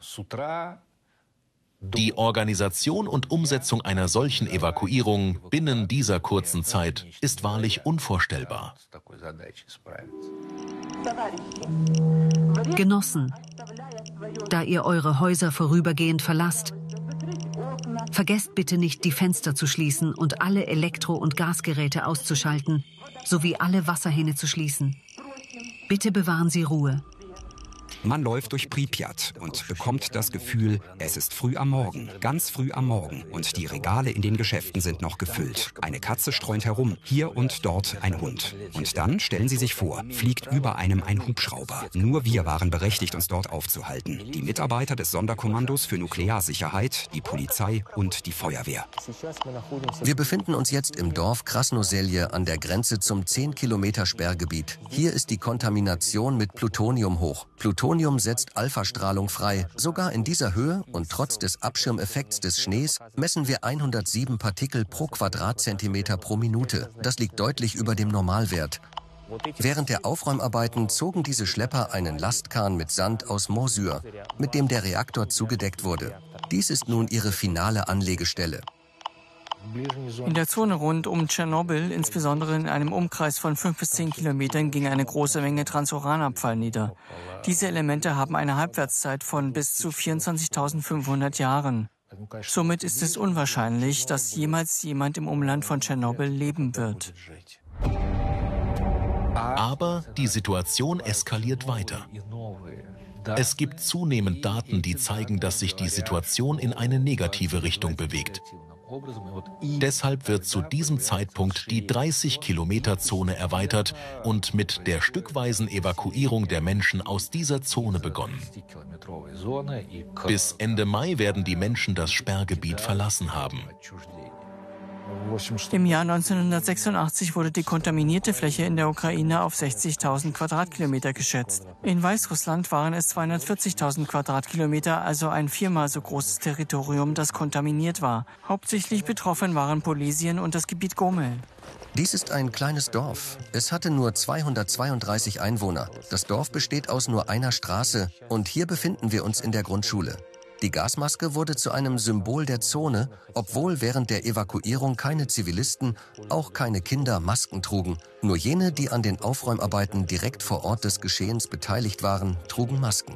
Die Organisation und Umsetzung einer solchen Evakuierung binnen dieser kurzen Zeit ist wahrlich unvorstellbar. Genossen, da ihr eure Häuser vorübergehend verlasst, vergesst bitte nicht, die Fenster zu schließen und alle Elektro- und Gasgeräte auszuschalten, sowie alle Wasserhähne zu schließen. Bitte bewahren Sie Ruhe. Man läuft durch Pripyat und bekommt das Gefühl, es ist früh am Morgen, ganz früh am Morgen und die Regale in den Geschäften sind noch gefüllt. Eine Katze streunt herum, hier und dort ein Hund. Und dann, stellen Sie sich vor, fliegt über einem ein Hubschrauber. Nur wir waren berechtigt, uns dort aufzuhalten. Die Mitarbeiter des Sonderkommandos für Nuklearsicherheit, die Polizei und die Feuerwehr. Wir befinden uns jetzt im Dorf Krasnoselje an der Grenze zum 10-Kilometer-Sperrgebiet. Hier ist die Kontamination mit Plutonium hoch. Plutonium setzt Alpha-Strahlung frei. Sogar in dieser Höhe und trotz des Abschirmeffekts des Schnees messen wir 107 Partikel pro Quadratzentimeter pro Minute. Das liegt deutlich über dem Normalwert. Während der Aufräumarbeiten zogen diese Schlepper einen Lastkahn mit Sand aus Mosyr, mit dem der Reaktor zugedeckt wurde. Dies ist nun ihre finale Anlegestelle. In der Zone rund um Tschernobyl, insbesondere in einem Umkreis von 5 bis 10 Kilometern, ging eine große Menge Transuranabfall nieder. Diese Elemente haben eine Halbwertszeit von bis zu 24.500 Jahren. Somit ist es unwahrscheinlich, dass jemals jemand im Umland von Tschernobyl leben wird. Aber die Situation eskaliert weiter. Es gibt zunehmend Daten, die zeigen, dass sich die Situation in eine negative Richtung bewegt. Deshalb wird zu diesem Zeitpunkt die 30-Kilometer-Zone erweitert und mit der stückweisen Evakuierung der Menschen aus dieser Zone begonnen. Bis Ende Mai werden die Menschen das Sperrgebiet verlassen haben. Im Jahr 1986 wurde die kontaminierte Fläche in der Ukraine auf 60.000 Quadratkilometer geschätzt. In Weißrussland waren es 240.000 Quadratkilometer, also ein 4-mal so großes Territorium, das kontaminiert war. Hauptsächlich betroffen waren Polesien und das Gebiet Gomel. Dies ist ein kleines Dorf. Es hatte nur 232 Einwohner. Das Dorf besteht aus nur einer Straße und hier befinden wir uns in der Grundschule. Die Gasmaske wurde zu einem Symbol der Zone, obwohl während der Evakuierung keine Zivilisten, auch keine Kinder Masken trugen. Nur jene, die an den Aufräumarbeiten direkt vor Ort des Geschehens beteiligt waren, trugen Masken.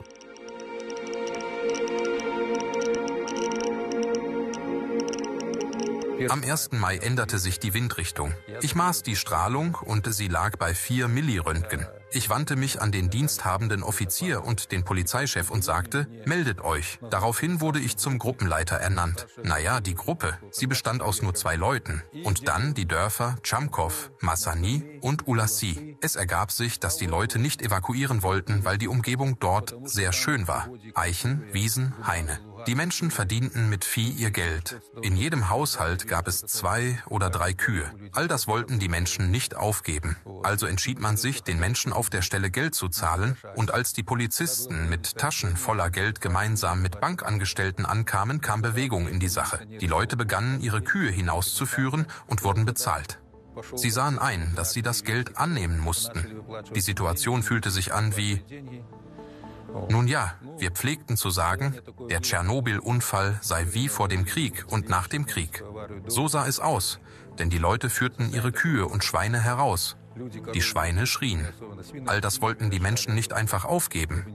Am 1. Mai änderte sich die Windrichtung. Ich maß die Strahlung und sie lag bei 4 Milliröntgen. Ich wandte mich an den diensthabenden Offizier und den Polizeichef und sagte, meldet euch. Daraufhin wurde ich zum Gruppenleiter ernannt. Naja, die Gruppe, sie bestand aus nur 2 Leuten. Und dann die Dörfer Chamkov, Massani und Ulassi. Es ergab sich, dass die Leute nicht evakuieren wollten, weil die Umgebung dort sehr schön war. Eichen, Wiesen, Haine. Die Menschen verdienten mit Vieh ihr Geld. In jedem Haushalt gab es 2 oder 3 Kühe. All das wollten die Menschen nicht aufgeben. Also entschied man sich, den Menschen auf der Stelle Geld zu zahlen. Und als die Polizisten mit Taschen voller Geld gemeinsam mit Bankangestellten ankamen, kam Bewegung in die Sache. Die Leute begannen, ihre Kühe hinauszuführen und wurden bezahlt. Sie sahen ein, dass sie das Geld annehmen mussten. Die Situation fühlte sich an wie... Nun ja, wir pflegten zu sagen, der Tschernobyl-Unfall sei wie vor dem Krieg und nach dem Krieg. So sah es aus, denn die Leute führten ihre Kühe und Schweine heraus. Die Schweine schrien. All das wollten die Menschen nicht einfach aufgeben.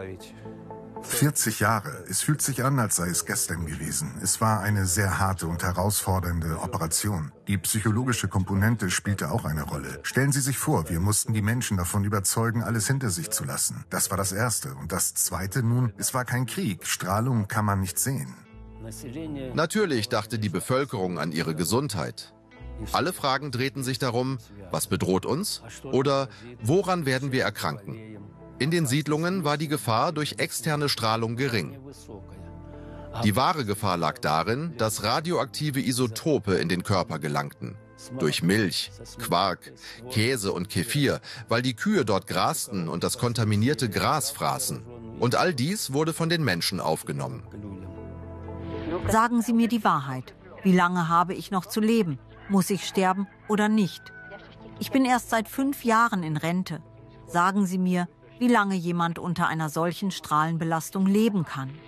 40 Jahre. Es fühlt sich an, als sei es gestern gewesen. Es war eine sehr harte und herausfordernde Operation. Die psychologische Komponente spielte auch eine Rolle. Stellen Sie sich vor, wir mussten die Menschen davon überzeugen, alles hinter sich zu lassen. Das war das Erste. Und das Zweite nun, es war kein Krieg. Strahlung kann man nicht sehen. Natürlich dachte die Bevölkerung an ihre Gesundheit. Alle Fragen drehten sich darum, was bedroht uns oder woran werden wir erkranken. In den Siedlungen war die Gefahr durch externe Strahlung gering. Die wahre Gefahr lag darin, dass radioaktive Isotope in den Körper gelangten. Durch Milch, Quark, Käse und Kefir, weil die Kühe dort grasten und das kontaminierte Gras fraßen. Und all dies wurde von den Menschen aufgenommen. Sagen Sie mir die Wahrheit. Wie lange habe ich noch zu leben? Muss ich sterben oder nicht? Ich bin erst seit 5 Jahren in Rente. Sagen Sie mir, wie lange jemand unter einer solchen Strahlenbelastung leben kann.